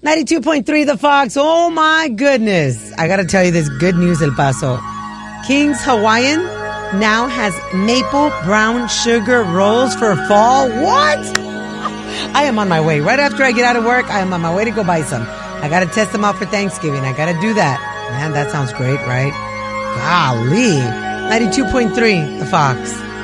92.3 The Fox. Oh, my goodness. I got to tell you this good news, El Paso. King's Hawaiian now has maple brown sugar rolls for fall. What? I am on my way. Right after I get out of work, I am on my way to go buy some. I got to test them out for Thanksgiving. I got to do that. Man, that sounds great, right? Golly. 92.3 The Fox.